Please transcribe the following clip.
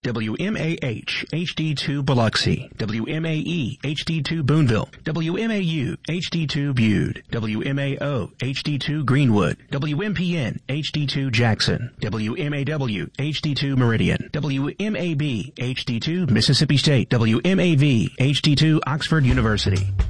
WMAH HD2 Biloxi, WMAE HD2 Boonville, WMAU HD2 Bude, WMAO HD2 Greenwood, WMPN HD2 Jackson, WMAW HD2 Meridian, WMAB HD2 Mississippi State, WMAV HD2 Oxford University.